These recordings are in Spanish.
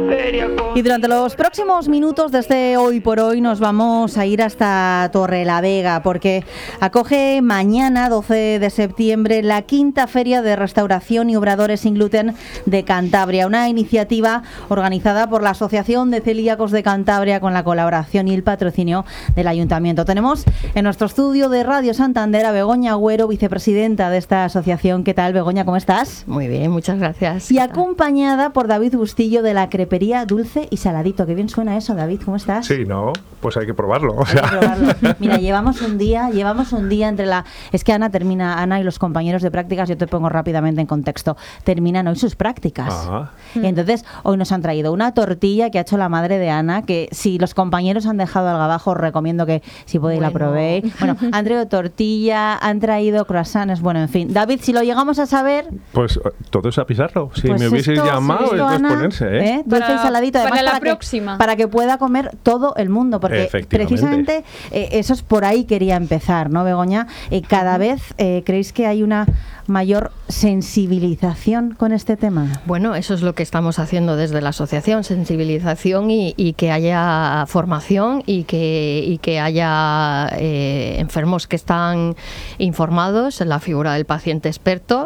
Y durante los próximos minutos desde Hoy por Hoy nos vamos a ir hasta Torrelavega, porque acoge mañana, 12 de septiembre, la 5ª Feria de Restauración y Obradores sin Gluten de Cantabria, una iniciativa organizada por la Asociación de Celíacos de Cantabria con la colaboración y el patrocinio del Ayuntamiento. Tenemos en nuestro estudio de Radio Santander a Begoña Agüero, vicepresidenta de esta asociación. ¿Qué tal, Begoña? ¿Cómo estás? Muy bien, muchas gracias. Y acompañada por David Bustillo de la Crepería Dulce y Saladito. Qué bien suena eso, David. ¿Cómo estás? Sí, no, pues hay que probarlo. Hay que probarlo. Mira, llevamos un día entre la... Es que Ana y los compañeros de prácticas, yo te pongo rápidamente en contexto, terminan hoy sus prácticas. Ajá. Y entonces hoy nos han traído una tortilla que ha hecho la madre de Ana, que si los compañeros han dejado algo abajo, os recomiendo que si podéis la probéis. Bueno, han traído tortilla, han traído croissants, bueno, en fin. David, si lo llegamos a saber... Pues todo es a pisarlo. Si pues me hubieseis llamado, entonces Ana, ponerse, ¿eh? Dulce y saladito, además, para la próxima. Para que pueda comer todo el mundo, porque precisamente eso es por ahí quería empezar, ¿no, Begoña? Cada vez ¿creéis que hay una mayor sensibilización con este tema? Bueno, eso es lo que estamos haciendo desde la asociación, sensibilización y que haya formación y que haya enfermos que están informados en la figura del paciente experto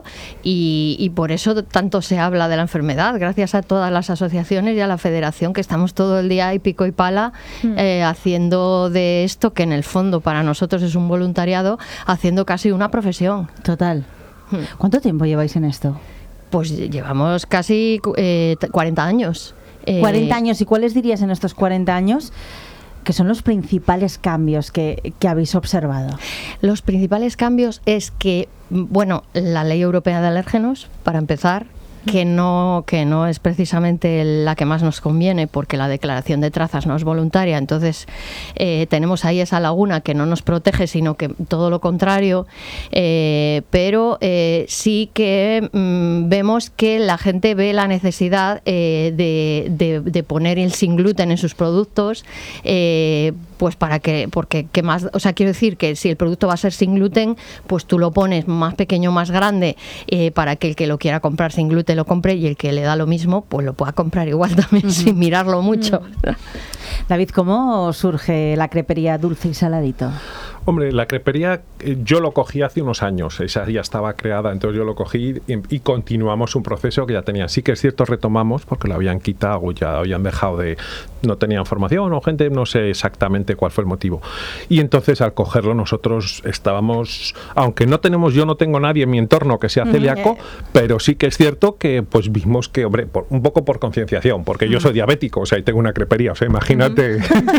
y por eso tanto se habla de la enfermedad, gracias a todas las asociaciones y a la federación, que estamos todo el día y pico y pala haciendo de esto, que en el fondo para nosotros es un voluntariado, haciendo casi una profesión. Total. ¿Cuánto tiempo lleváis en esto? Pues llevamos casi 40 años. 40 años. ¿Y cuáles dirías en estos 40 años que son los principales cambios que habéis observado? Los principales cambios es que, bueno, la Ley Europea de Alérgenos, para empezar, que no es precisamente la que más nos conviene, porque la declaración de trazas no es voluntaria, entonces tenemos ahí esa laguna que no nos protege, sino que todo lo contrario, pero sí que vemos que la gente ve la necesidad de poner el sin gluten en sus productos, pues porque qué más, o sea, quiero decir que si el producto va a ser sin gluten, pues tú lo pones más pequeño, más grande, para que el que lo quiera comprar sin gluten lo compre, y el que le da lo mismo pues lo pueda comprar igual también sin mirarlo mucho. David, ¿cómo surge la crepería Dulce y Saladito? Hombre, la crepería yo lo cogí hace unos años, esa ya estaba creada, entonces yo lo cogí y continuamos un proceso que ya tenía. Sí que es cierto, retomamos porque lo habían quitado, ya habían dejado no tenían formación o gente, no sé exactamente cuál fue el motivo. Y entonces al cogerlo nosotros estábamos, aunque yo no tengo nadie en mi entorno que sea celíaco, pero sí que es cierto que pues vimos que, hombre, un poco por concienciación, porque yo soy diabético, o sea, y tengo una crepería, o sea, imagínate.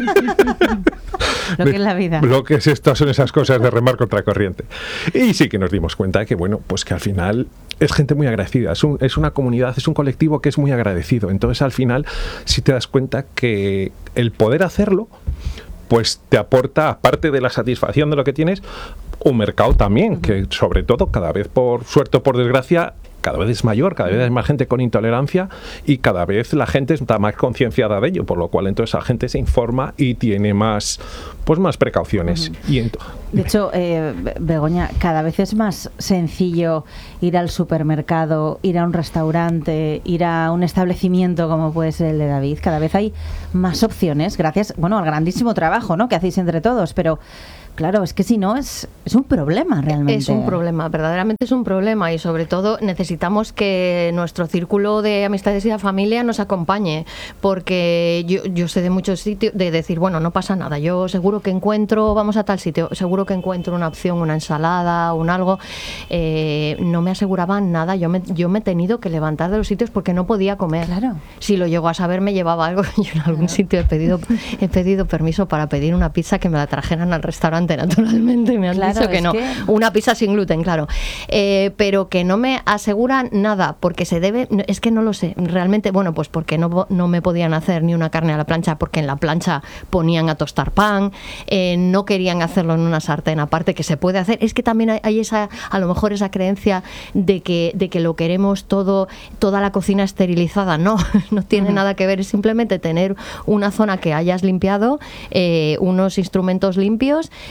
Lo que es la vida. Lo que es esto son esas cosas de remar contra corriente. Y sí que nos dimos cuenta que, bueno, pues que al final es gente muy agradecida, es una comunidad, es un colectivo que es muy agradecido. Entonces al final sí te das cuenta que el poder hacerlo pues te aporta, aparte de la satisfacción de lo que tienes, un mercado también, que sobre todo cada vez, por suerte o por desgracia, cada vez es mayor, cada vez hay más gente con intolerancia y cada vez la gente está más concienciada de ello, por lo cual entonces la gente se informa y tiene más precauciones. De hecho, Begoña, cada vez es más sencillo ir al supermercado, ir a un restaurante, ir a un establecimiento como puede ser el de David. Cada vez hay más opciones, gracias, al grandísimo trabajo, ¿no?, que hacéis entre todos, pero claro, es que si no es un problema realmente. Es un problema, verdaderamente es un problema, y sobre todo necesitamos que nuestro círculo de amistades y de familia nos acompañe, porque yo sé de muchos sitios de decir, bueno, no pasa nada, yo seguro que vamos a tal sitio, seguro que encuentro una opción, una ensalada, un algo. No me aseguraban nada, yo me he tenido que levantar de los sitios porque no podía comer. Claro. Si lo llego a saber me llevaba algo. Yo en algún sitio he pedido permiso para pedir una pizza que me la trajeran al restaurante, naturalmente me han dicho que no, una pizza sin gluten, claro, pero que no me aseguran nada, porque se debe, es que no lo sé, realmente, bueno, pues porque no me podían hacer ni una carne a la plancha, porque en la plancha ponían a tostar pan, no querían hacerlo en una sartén aparte, que se puede hacer, es que también hay a lo mejor esa creencia de que lo queremos toda la cocina esterilizada, no tiene nada que ver, es simplemente tener una zona que hayas limpiado, unos instrumentos limpios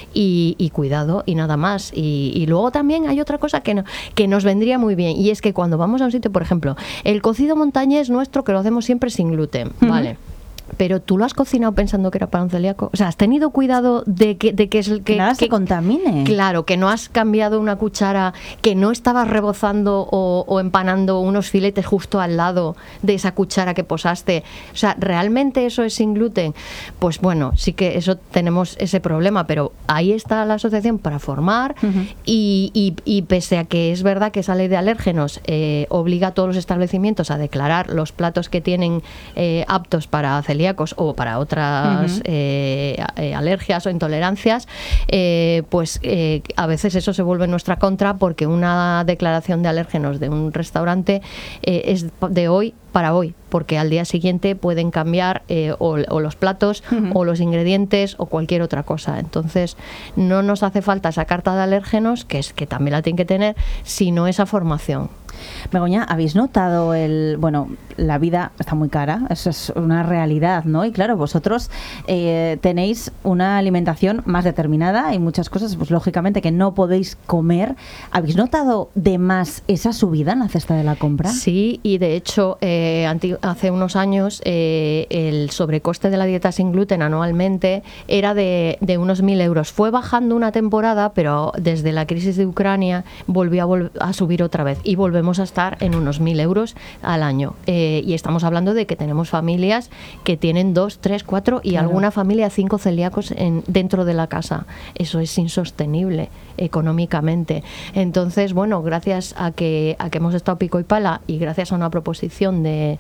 y cuidado y nada más. Y luego también hay otra cosa que nos vendría muy bien, y es que cuando vamos a un sitio, por ejemplo, el cocido montañés nuestro, que lo hacemos siempre sin gluten, ¿vale? Pero tú lo has cocinado pensando que era para un celíaco. O sea, has tenido cuidado de que nada se contamine. Claro, que no has cambiado una cuchara, que no estabas rebozando o empanando unos filetes justo al lado de esa cuchara que posaste. O sea, ¿realmente eso es sin gluten? Pues bueno, sí que eso tenemos ese problema, pero ahí está la asociación para formar y pese a que es verdad que esa ley de alérgenos obliga a todos los establecimientos a declarar los platos que tienen aptos para celíacos o para otras alergias o intolerancias, pues a veces eso se vuelve en nuestra contra, porque una declaración de alérgenos de un restaurante es de hoy para hoy, porque al día siguiente pueden cambiar o los platos o los ingredientes o cualquier otra cosa. Entonces no nos hace falta esa carta de alérgenos, que también la tienen que tener, sino esa formación. Begoña, ¿habéis notado la vida está muy cara? Eso es una realidad, ¿no? Y claro, vosotros tenéis una alimentación más determinada y muchas cosas, pues lógicamente, que no podéis comer. ¿Habéis notado de más esa subida en la cesta de la compra? Sí, y de hecho, hace unos años el sobrecoste de la dieta sin gluten anualmente era de unos 1.000 euros. Fue bajando una temporada, pero desde la crisis de Ucrania volvió a subir otra vez, y volvemos a estar en unos 1.000 euros al año. Y estamos hablando de que tenemos familias que tienen 2, 3, 4 y alguna familia 5 celíacos dentro de la casa. Eso es insostenible económicamente. Entonces, bueno, gracias a que hemos estado pico y pala, y gracias a una proposición del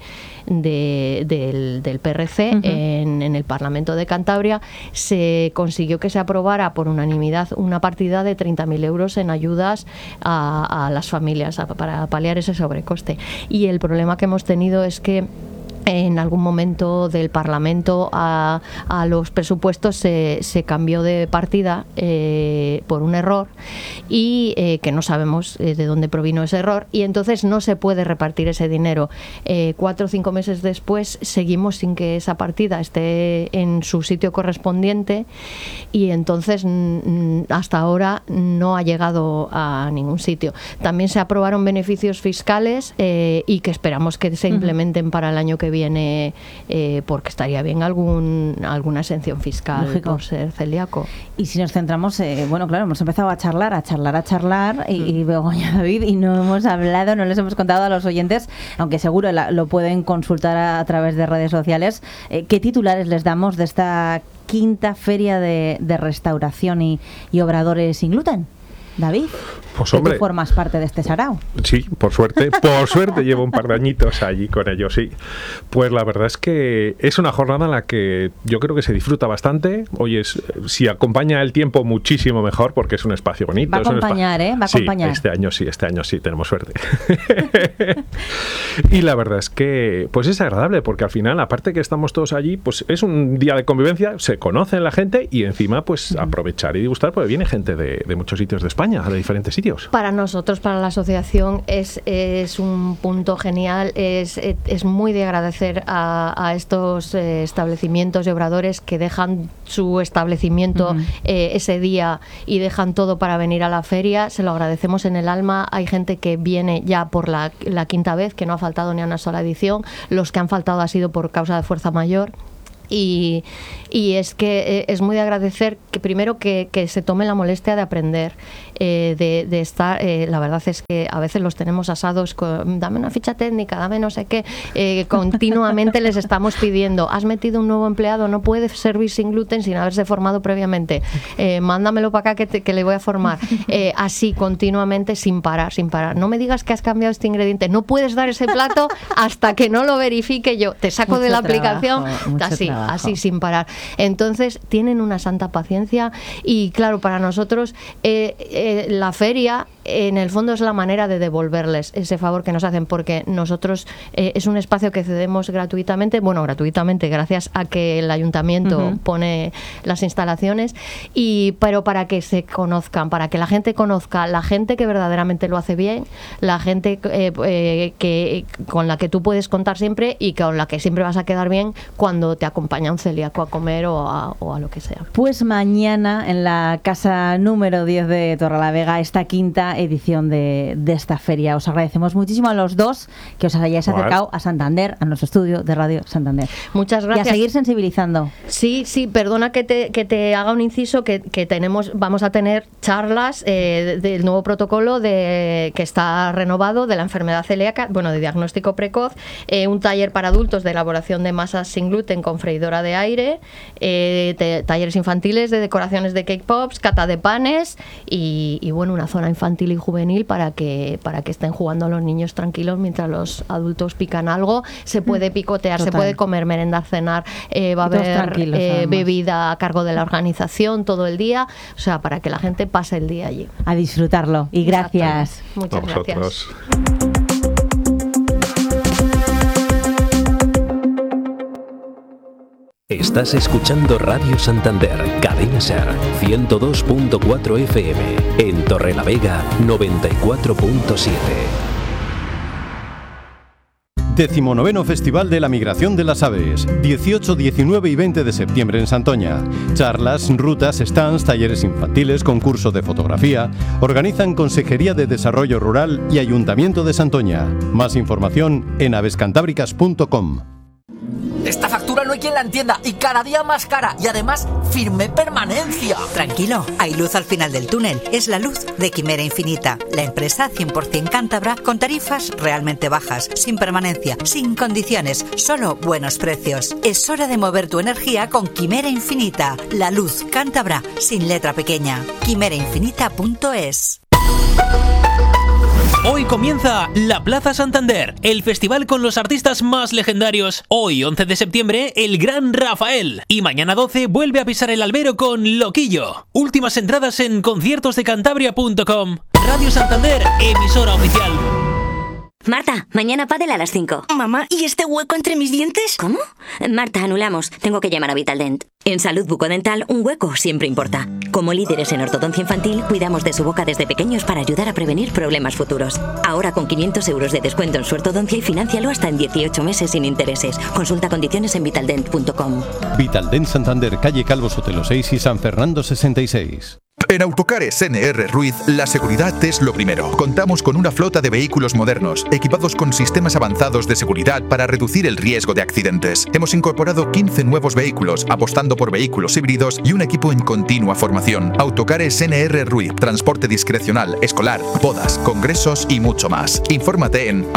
PRC en el Parlamento de Cantabria, se consiguió que se aprobara por unanimidad una partida de 30.000 euros en ayudas a las familias para paliar ese sobrecoste. Y el problema que hemos tenido es que en algún momento del Parlamento a los presupuestos se cambió de partida por un error, y que no sabemos de dónde provino ese error, y entonces no se puede repartir ese dinero. 4 o 5 meses después seguimos sin que esa partida esté en su sitio correspondiente, y entonces hasta ahora no ha llegado a ningún sitio. También se aprobaron beneficios fiscales y que esperamos que se implementen para el año que viene, porque estaría bien alguna exención fiscal. Lógico. Por ser celíaco. Y si nos centramos, claro, hemos empezado a charlar y Begoña, David, y no hemos hablado, no les hemos contado a los oyentes, aunque seguro lo pueden consultar a través de redes sociales, qué titulares les damos de esta quinta feria de restauración y obradores sin gluten. David, pues hombre, tú formas parte de este sarao. Sí, por suerte llevo un par de añitos allí con ellos, sí. Pues la verdad es que es una jornada en la que yo creo que se disfruta bastante. Oye, si acompaña el tiempo, muchísimo mejor, porque es un espacio bonito. Va a acompañar, va a acompañar. Sí, este año sí, tenemos suerte. Y la verdad es que pues es agradable, porque al final, aparte que estamos todos allí, pues es un día de convivencia, se conocen la gente, y encima pues aprovechar y degustar, porque viene gente de muchos sitios de España, de diferentes sitios. Para nosotros, para la asociación, es un punto genial, es muy de agradecer a estos establecimientos y obradores que dejan su establecimiento ese día y dejan todo para venir a la feria. Se lo agradecemos en el alma. Hay gente que viene ya por la quinta vez, que no ha faltado ni a una sola edición. Los que han faltado ha sido por causa de fuerza mayor. Y es que es muy de agradecer que primero que se tome la molestia de aprender, de estar, la verdad es que a veces los tenemos asados con dame una ficha técnica, dame no sé qué, continuamente les estamos pidiendo, has metido un nuevo empleado, no puede servir sin gluten sin haberse formado previamente, mándamelo para acá que le voy a formar, así continuamente sin parar, no me digas que has cambiado este ingrediente, no puedes dar ese plato hasta que no lo verifique yo, te saco de la aplicación, así sin parar. Entonces tienen una santa paciencia, y claro, para nosotros la feria en el fondo es la manera de devolverles ese favor que nos hacen, porque nosotros es un espacio que cedemos gratuitamente gracias a que el ayuntamiento pone las instalaciones, pero para que se conozcan, para que la gente conozca la gente que verdaderamente lo hace bien, la gente con la que tú puedes contar siempre y con la que siempre vas a quedar bien cuando te acompaña un celíaco a comer o a lo que sea. Pues mañana en la casa número 10 de Torrelavega, esta quinta edición de esta feria. Os agradecemos muchísimo a los dos que os hayáis acercado a Santander, a nuestro estudio de Radio Santander. Muchas gracias. Y a seguir sensibilizando. Sí, perdona que te haga un inciso, que vamos a tener charlas del nuevo protocolo que está renovado de la enfermedad celíaca, de diagnóstico precoz, un taller para adultos de elaboración de masas sin gluten con freidora de aire, talleres infantiles de decoraciones de cake pops, cata de panes y una zona infantil y juvenil para que estén jugando los niños tranquilos mientras los adultos pican algo. Se puede picotear, se puede comer, merendar, cenar, va a haber bebida a cargo de la organización todo el día, o sea, para que la gente pase el día allí. A disfrutarlo. Y gracias. Muchas gracias. Estás escuchando Radio Santander, Cadena Ser, 102.4 FM, en Torrelavega, 94.7. 19º Festival de la Migración de las Aves, 18, 19 y 20 de septiembre en Santoña. Charlas, rutas, stands, talleres infantiles, concurso de fotografía. Organizan Consejería de Desarrollo Rural y Ayuntamiento de Santoña. Más información en avescantábricas.com. Esta factura no hay quien la entienda y cada día más cara y además firme permanencia. Tranquilo, hay luz al final del túnel. Es la luz de Quimera Infinita, la empresa 100% cántabra con tarifas realmente bajas, sin permanencia, sin condiciones, solo buenos precios. Es hora de mover tu energía con Quimera Infinita, la luz cántabra sin letra pequeña. quimerainfinita.es. Hoy comienza la Plaza Santander, el festival con los artistas más legendarios. Hoy, 11 de septiembre, el Gran Rafael. Y mañana 12 vuelve a pisar el albero con Loquillo. Últimas entradas en conciertosdecantabria.com. Radio Santander, emisora oficial. Marta, mañana pádel a las 5. Mamá, ¿y este hueco entre mis dientes? ¿Cómo? Marta, anulamos. Tengo que llamar a Vitaldent. En salud bucodental, un hueco siempre importa. Como líderes en ortodoncia infantil, cuidamos de su boca desde pequeños para ayudar a prevenir problemas futuros. Ahora con 500 euros de descuento en su ortodoncia y financialo hasta en 18 meses sin intereses. Consulta condiciones en vitaldent.com. Vitaldent Santander, calle Calvo Sotelo 6 y San Fernando 66. En Autocares NR Ruiz, la seguridad es lo primero. Contamos con una flota de vehículos modernos, equipados con sistemas avanzados de seguridad para reducir el riesgo de accidentes. Hemos incorporado 15 nuevos vehículos, apostando por vehículos híbridos y un equipo en continua formación. Autocares NR Ruiz, transporte discrecional, escolar, bodas, congresos y mucho más. Infórmate en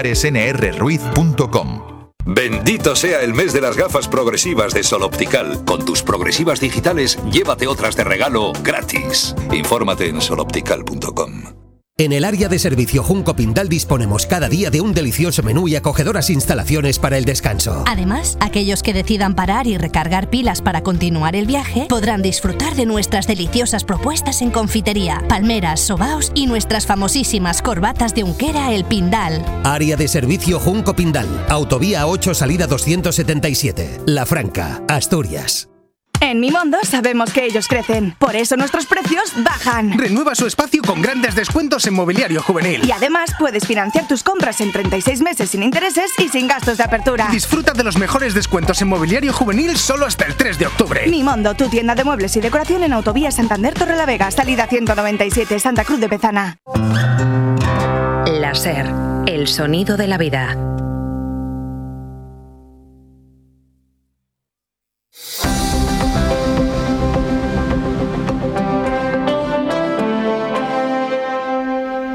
autocaresnrruiz.com. Bendito sea el mes de las gafas progresivas de Sol Optical. Con tus progresivas digitales, llévate otras de regalo gratis. Infórmate en soloptical.com. En el área de servicio Junco Pindal disponemos cada día de un delicioso menú y acogedoras instalaciones para el descanso. Además, aquellos que decidan parar y recargar pilas para continuar el viaje podrán disfrutar de nuestras deliciosas propuestas en confitería, palmeras, sobaos y nuestras famosísimas corbatas de Unquera El Pindal. Área de servicio Junco Pindal, autovía 8 salida 277, La Franca, Asturias. En Mimondo sabemos que ellos crecen, por eso nuestros precios bajan. Renueva su espacio con grandes descuentos en mobiliario juvenil. Y además puedes financiar tus compras en 36 meses sin intereses y sin gastos de apertura. Disfruta de los mejores descuentos en mobiliario juvenil solo hasta el 3 de octubre. Mimondo, tu tienda de muebles y decoración en Autovía Santander Torrelavega, salida 197, Santa Cruz de Pezana. La SER, el sonido de la vida.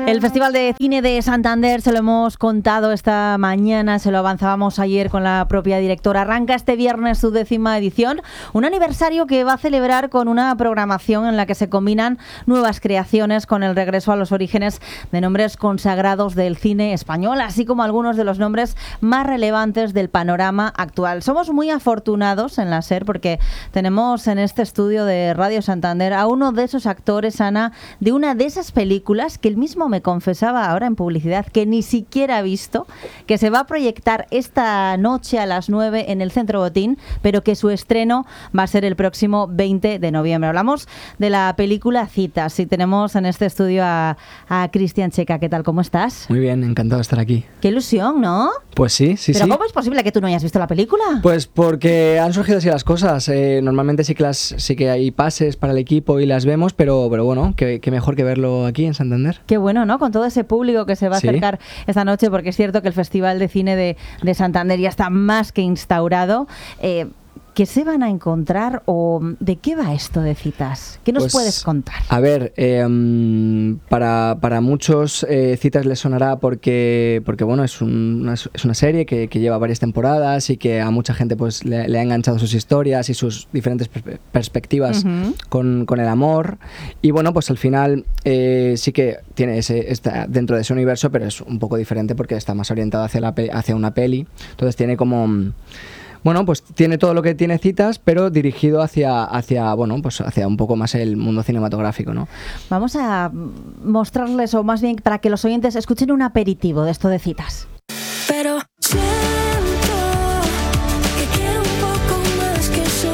El Festival de Cine de Santander, se lo hemos contado esta mañana, se lo avanzábamos ayer con la propia directora. Arranca este viernes su 10ª edición, un aniversario que va a celebrar con una programación en la que se combinan nuevas creaciones con el regreso a los orígenes de nombres consagrados del cine español, así como algunos de los nombres más relevantes del panorama actual. Somos muy afortunados en la SER porque tenemos en este estudio de Radio Santander a uno de esos actores, Ana, de una de esas películas que él mismo me confesaba ahora en publicidad que ni siquiera ha visto, que se va a proyectar esta noche a las 9 en el Centro Botín, pero que su estreno va a ser el próximo 20 de noviembre. Hablamos de la película Citas y tenemos en este estudio a Cristian Checa. ¿Qué tal? ¿Cómo estás? Muy bien, encantado de estar aquí. Qué ilusión, ¿no? Pues sí. ¿Pero cómo es posible que tú no hayas visto la película? Pues porque han surgido así las cosas. Normalmente sí que hay pases para el equipo y las vemos, pero bueno, que mejor que verlo aquí en Santander. Qué bueno, ¿no? Con todo ese público que se va a acercar esta noche, porque es cierto que el Festival de Cine de Santander ya está más que instaurado. ¿Qué se van a encontrar o de qué va esto de Citas? ¿Qué nos puedes contar? A ver, para muchos Citas les sonará porque bueno, es una serie que lleva varias temporadas y que a mucha gente pues le ha enganchado sus historias y sus diferentes perspectivas con el amor. Y bueno, pues al final sí que tiene está dentro de ese universo, pero es un poco diferente porque está más orientado hacia una peli. Entonces tiene como... Bueno, pues tiene todo lo que tiene Citas, pero dirigido hacia un poco más el mundo cinematográfico, ¿no? Vamos a mostrarles, o más bien para que los oyentes escuchen un aperitivo de esto de Citas. Pero siento que quiero un poco más que solo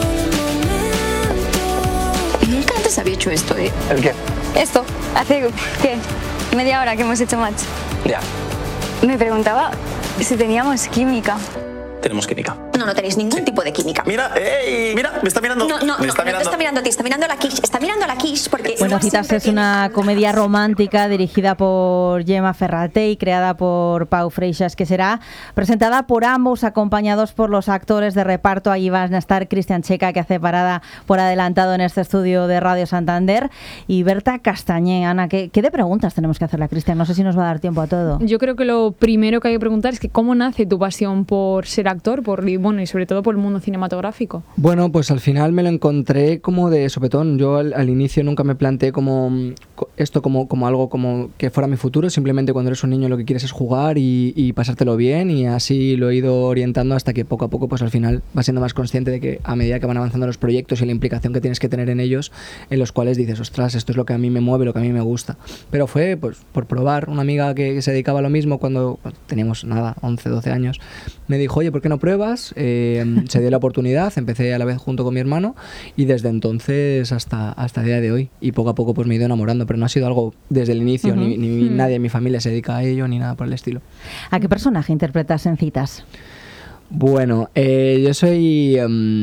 un momento. Nunca antes había hecho esto, ¿eh? ¿El qué? Esto, hace, ¿qué? Media hora que hemos hecho match. Ya. Me preguntaba si teníamos química. Tenemos química. No tenéis ningún tipo de química. Mira, mira, me está mirando. No te está mirando a ti, está mirando a la Kish. Está mirando a la Kish porque... Bueno, Citas es una comedia romántica dirigida por Gemma Ferrate y creada por Pau Freixas, que será presentada por ambos, acompañados por los actores de reparto. Allí van a estar Cristian Checa, que hace parada por adelantado en este estudio de Radio Santander, y Berta Castañé. Ana, ¿qué de preguntas tenemos que hacerle a Cristian? No sé si nos va a dar tiempo a todo. Yo creo que lo primero que hay que preguntar es que cómo nace tu pasión por ser actor, y sobre todo por el mundo cinematográfico. Bueno, pues al final me lo encontré como de sopetón. Yo al inicio nunca me planteé como esto como algo como que fuera mi futuro. Simplemente cuando eres un niño lo que quieres es jugar y pasártelo bien, y así lo he ido orientando hasta que poco a poco pues al final vas siendo más consciente de que a medida que van avanzando los proyectos y la implicación que tienes que tener en ellos, en los cuales dices, ostras, esto es lo que a mí me mueve, lo que a mí me gusta. Pero fue pues por probar. Una amiga que se dedicaba a lo mismo cuando teníamos 11, 12 años, me dijo, oye, ¿por qué no pruebas? Se dio la oportunidad, empecé a la vez junto con mi hermano y desde entonces hasta el día de hoy, y poco a poco pues me he ido enamorando, pero no ha sido algo desde el inicio, ni nadie en mi familia se dedica a ello ni nada por el estilo. ¿A qué personaje interpretas en Citas? Bueno, yo soy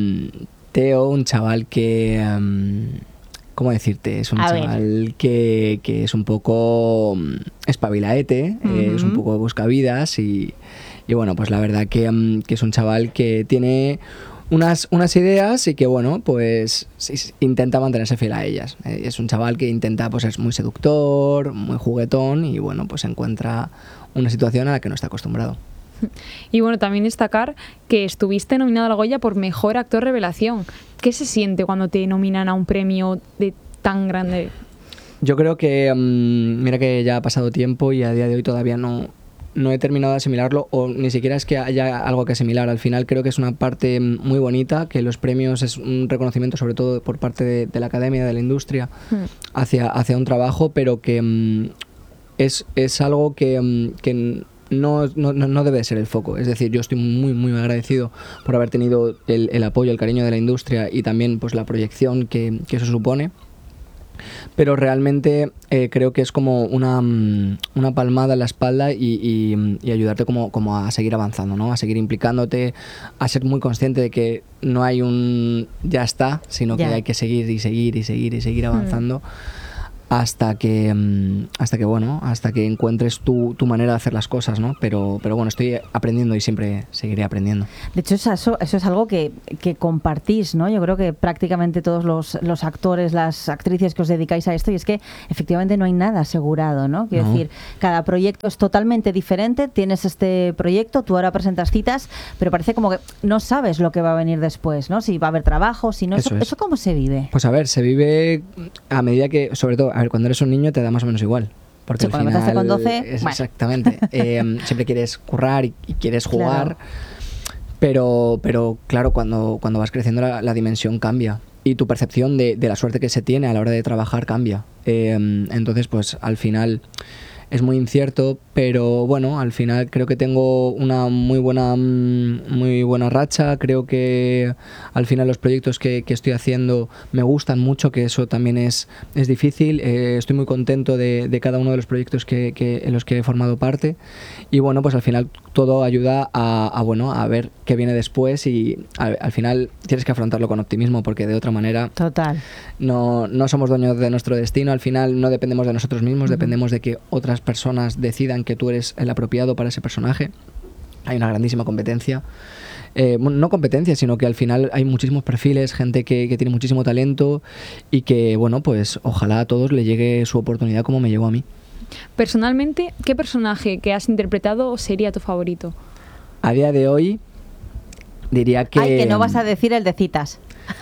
Teo, un chaval que... ¿cómo decirte? Es un chaval que es un poco espabilaete, es un poco buscavidas y bueno, pues la verdad que es un chaval que tiene unas ideas y que bueno, pues intenta mantenerse fiel a ellas. Es un chaval que intenta, pues es muy seductor, muy juguetón y bueno, pues encuentra una situación a la que no está acostumbrado. Y bueno, también destacar que estuviste nominado al Goya por Mejor Actor Revelación. ¿Qué se siente cuando te nominan a un premio de tan grande? Yo creo que, mira que ya ha pasado tiempo y a día de hoy todavía no he terminado de asimilarlo, o ni siquiera es que haya algo que asimilar. Al final creo que es una parte muy bonita, que los premios es un reconocimiento sobre todo por parte de la academia, de la industria, hacia un trabajo, pero que es algo que no debe ser el foco. Es decir, yo estoy muy muy agradecido por haber tenido el apoyo, el cariño de la industria y también pues la proyección que eso supone, pero realmente creo que es como una palmada en la espalda y ayudarte como a seguir avanzando, ¿no? A seguir implicándote, a ser muy consciente de que no hay un ya está, sino que hay que seguir y seguir avanzando. hasta que encuentres tu manera de hacer las cosas, ¿no? Pero bueno, estoy aprendiendo y siempre seguiré aprendiendo. De hecho, eso es algo que compartís, ¿no? Yo creo que prácticamente todos los actores, las actrices que os dedicáis a esto, y es que efectivamente no hay nada asegurado, ¿no? Quiero decir, cada proyecto es totalmente diferente. Tienes este proyecto, tú ahora presentas citas, pero parece como que no sabes lo que va a venir después, ¿no? Si va a haber trabajo, si no. ¿Eso cómo se vive? Pues a ver, se vive a medida que, sobre todo, a ver, cuando eres un niño te da más o menos igual. Porque al cuando final, con 12, bueno. Exactamente. Siempre quieres currar y quieres jugar, claro. pero claro, cuando vas creciendo la dimensión cambia y tu percepción de la suerte que se tiene a la hora de trabajar cambia. Entonces, pues al final es muy incierto, pero bueno, al final creo que tengo una muy buena racha. Creo que al final los proyectos que estoy haciendo me gustan mucho, que eso también es difícil. Estoy muy contento de cada uno de los proyectos en los que he formado parte, y bueno, pues al final todo ayuda a ver qué viene después, y al final tienes que afrontarlo con optimismo, porque de otra manera no somos dueños de nuestro destino. Al final no dependemos de nosotros mismos, dependemos de que otras personas decidan que tú eres el apropiado para ese personaje. Hay una grandísima competencia. No competencia, sino que al final hay muchísimos perfiles, gente que tiene muchísimo talento, y que, bueno, pues ojalá a todos le llegue su oportunidad como me llegó a mí. Personalmente, ¿qué personaje que has interpretado sería tu favorito? A día de hoy diría que... Ay, que no vas a decir el de citas.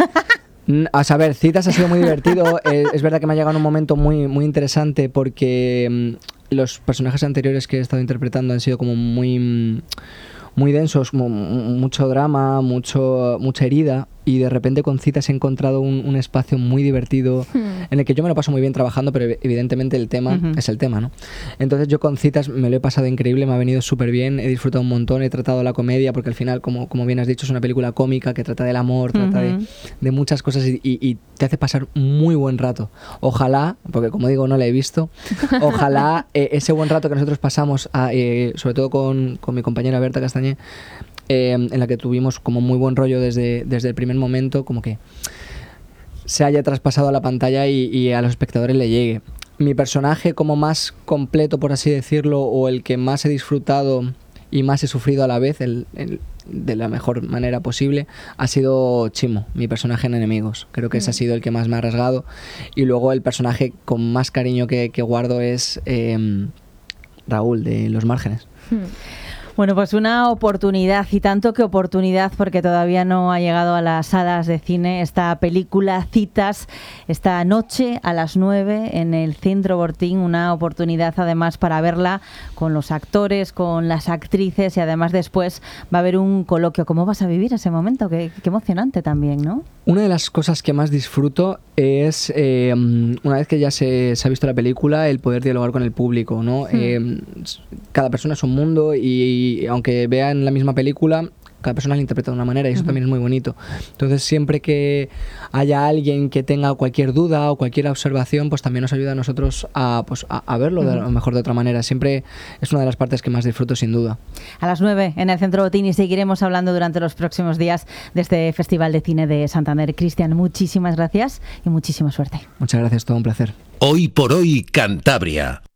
A saber, citas ha sido muy divertido. Es verdad que me ha llegado en un momento muy, muy interesante, porque los personajes anteriores que he estado interpretando han sido como muy densos, mucho drama, mucha herida, y de repente con citas he encontrado un espacio muy divertido en el que yo me lo paso muy bien trabajando, pero evidentemente el tema es el tema, ¿no? Entonces yo con citas me lo he pasado increíble, me ha venido súper bien, he disfrutado un montón, he tratado la comedia, porque al final, como bien has dicho, es una película cómica que trata del amor, trata de muchas cosas, y te hace pasar muy buen rato. Ojalá, porque como digo, no la he visto, ojalá ese buen rato que nosotros pasamos, sobre todo con mi compañera Berta Castañé, en la que tuvimos como muy buen rollo desde el primer momento, como que se haya traspasado a la pantalla y a los espectadores le llegue. Mi personaje como más completo, por así decirlo, o el que más he disfrutado y más he sufrido a la vez, de la mejor manera posible, ha sido Chimo, mi personaje en Enemigos. Creo que ese ha sido el que más me ha rasgado. Y luego el personaje con más cariño que guardo es Raúl, de Los Márgenes. Bueno, pues una oportunidad, y tanto que oportunidad, porque todavía no ha llegado a las salas de cine esta película Citas, esta noche a las 9 en el Centro Bortín. Una oportunidad además para verla con los actores, con las actrices, y además después va a haber un coloquio. ¿Cómo vas a vivir ese momento? Qué emocionante también, ¿no? Una de las cosas que más disfruto es, una vez que ya se ha visto la película, el poder dialogar con el público, ¿no? Cada persona es un mundo, y aunque vean la misma película, cada persona la interpreta de una manera, y eso también es muy bonito. Entonces, siempre que haya alguien que tenga cualquier duda o cualquier observación, pues también nos ayuda a nosotros a verlo de lo mejor de otra manera. Siempre es una de las partes que más disfruto, sin duda. A las 9 en el Centro Botín, y seguiremos hablando durante los próximos días de este Festival de Cine de Santander. Cristian, muchísimas gracias y muchísima suerte. Muchas gracias, todo un placer. Hoy por hoy, Cantabria.